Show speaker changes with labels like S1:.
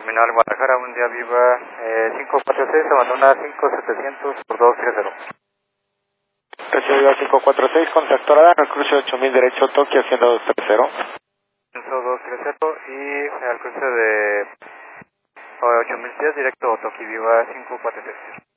S1: Terminal Guadalajara, un día viva 546, abandona 5700 por 230.
S2: Recibido 546, contacto radar, al cruce 8000 derecho Tokio, haciendo 230.
S1: 230 y al cruce de 8000 pies directo Tokio, viva 546.